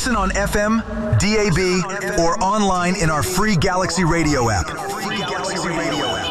Listen on FM, DAB, or online in our free Galaxy Radio app.